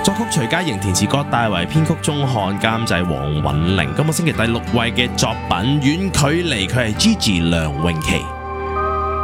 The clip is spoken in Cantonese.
作曲徐佳瑩，填詞郭大為，編曲鐘漢，監製黃韻玲。今個星期第6位嘅作品《遠距離》，佢係 Gigi 梁詠琪。